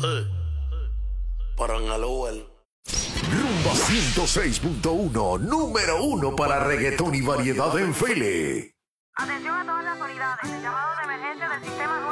Para Aloel. Rumba 106.1, número 1 para reggaetón y variedad en Philly. Atención a todas las unidades. El llamado de emergencia del sistema